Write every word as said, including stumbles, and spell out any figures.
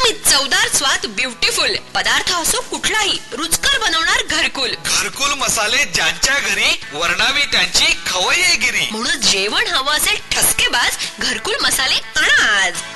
आणि चवदार स्वाद ब्युटिफुल. पदार्थ असो कुठलाही रुचकर बनवणार घरकुल. घरकुल मसाले ज्यांच्या घरी वर्णावी त्यांची खवय्येगिरी. म्हणून जेवण हवं असेल ठसकेबाज घरकुल मसाले आणा आज.